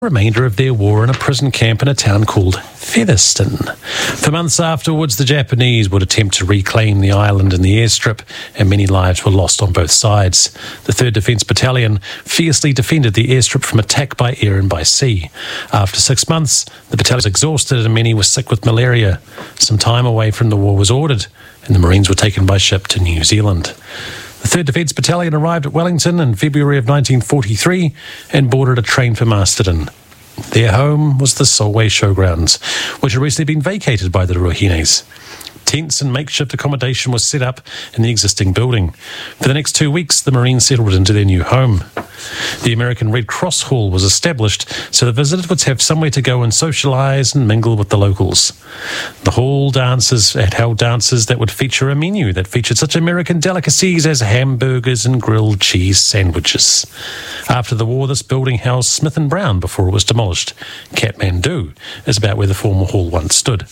remainder of their war in a prison camp in a town called Featherston. For months afterwards, the Japanese would attempt to reclaim the island and the airstrip, and many lives were lost on both sides. The 3rd Defence Battalion fiercely defended the airstrip from attack by air and by sea. After 6 months, the battalion was exhausted and many were sick with malaria. Some time away from the war was ordered, and the Marines were taken by ship to New Zealand. The 3rd Defence Battalion arrived at Wellington in February of 1943 and boarded a train for Masterton. Their home was the Solway Showgrounds, which had recently been vacated by the Ruahines. Tents and makeshift accommodation was set up in the existing building. For the next 2 weeks, the Marines settled into their new home. The American Red Cross Hall was established so the visitors would have somewhere to go and socialise and mingle with the locals. The hall had held dances that would feature a menu that featured such American delicacies as hamburgers and grilled cheese sandwiches. After the war, this building housed Smith & Brown before it was demolished. Kathmandu is about where the former hall once stood.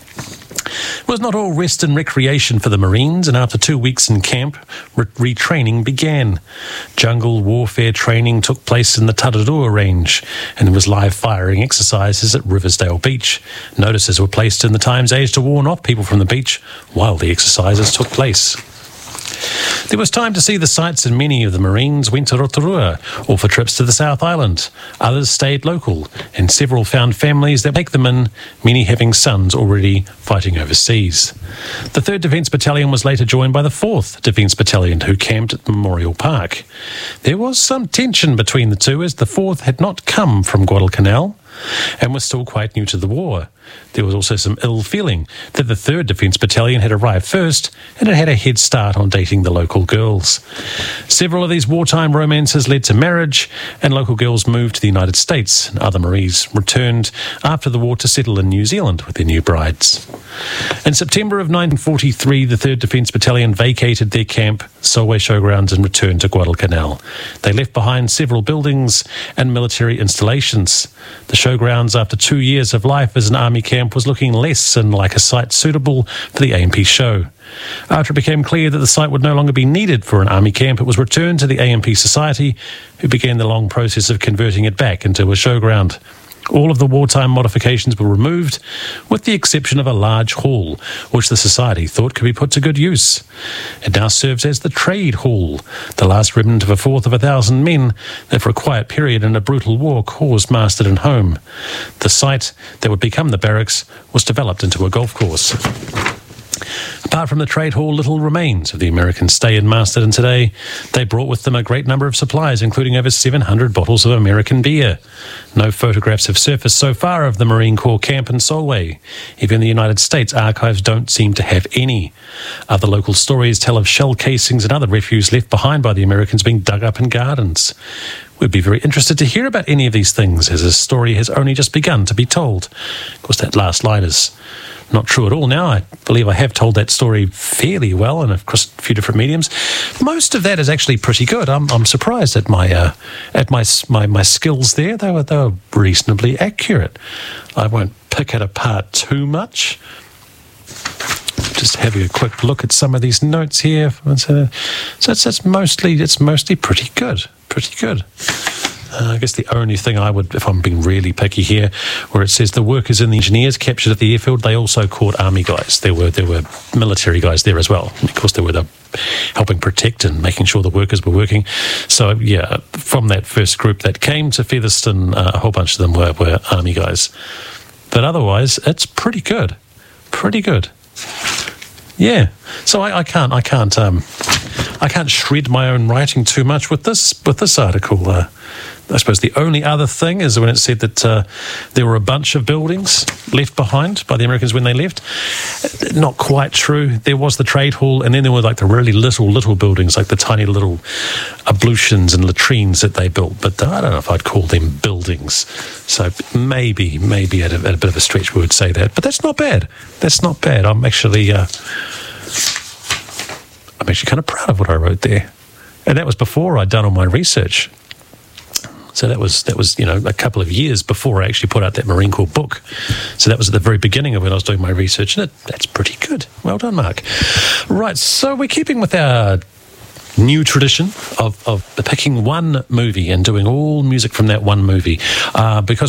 It was not all rest and recreation for the Marines, and after 2 weeks in camp, retraining began. Jungle warfare training took place in the Tararua Range, and there was live firing exercises at Riversdale Beach. Notices were placed in the Times Age to warn off people from the beach while the exercises took place. There was time to see the sights, and many of the Marines went to Rotorua or for trips to the South Island. Others stayed local, and several found families that take them in, many having sons already fighting overseas. The 3rd Defence Battalion was later joined by the 4th Defence Battalion, who camped at Memorial Park. There was some tension between the two, as the 4th had not come from Guadalcanal and was still quite new to the war. There was also some ill feeling that the 3rd Defence Battalion had arrived first and had a head start on dating the local girls. Several of these wartime romances led to marriage, and local girls moved to the United States, and other Marines returned after the war to settle in New Zealand with their new brides. In September of 1943, the 3rd Defence Battalion vacated their camp, Solway Showgrounds, and returned to Guadalcanal. They left behind several buildings and military installations. The Showgrounds, after 2 years of life as an army camp, was looking less and like a site suitable for the AMP show. After it became clear that the site would no longer be needed for an army camp, it was returned to the AMP Society, who began the long process of converting it back into a showground. All of the wartime modifications were removed, with the exception of a large hall, which the Society thought could be put to good use. It now serves as the Trade Hall, the last remnant of a fourth of 1,000 men that for a quiet period in a brutal war caused Masterton home. The site that would become the barracks was developed into a golf course. Apart from the Trade Hall, little remains of the American stay in Masterton today. They brought with them a great number of supplies, including over 700 bottles of American beer. No photographs have surfaced so far of the Marine Corps camp in Solway. Even the United States archives don't seem to have any. Other local stories tell of shell casings and other refuse left behind by the Americans being dug up in gardens. We'd be very interested to hear about any of these things, as this story has only just begun to be told. Of course, that last line is not true at all now. I believe I have told that story fairly well and across a few different mediums. Most of that is actually pretty good. I'm surprised at my skills there. They were reasonably accurate. I won't pick it apart too much. Just having a quick look at some of these notes here. So it's mostly pretty good. Pretty good. I guess the only thing I would, if I'm being really picky here, where it says the workers and the engineers captured at the airfield, they also caught army guys. There were military guys there as well. Of course, they were helping protect and making sure the workers were working. So, yeah, from that first group that came to Featherston, a whole bunch of them were army guys. But otherwise, it's pretty good. Pretty good. Yeah. So I can't shred my own writing too much with this article. I suppose the only other thing is when it said that there were a bunch of buildings left behind by the Americans when they left. Not quite true. There was the Trade Hall, and then there were like the really little buildings, like the tiny little ablutions and latrines that they built. But I don't know if I'd call them buildings. So maybe at a bit of a stretch we would say that. But that's not bad. That's not bad. I'm actually kind of proud of what I wrote there. And that was before I'd done all my research. So that was a couple of years before I actually put out that Marine Corps book. So that was at the very beginning of when I was doing my research, and that's pretty good. Well done, Mark. Right, so we're keeping with our new tradition of picking one movie and doing all music from that one movie because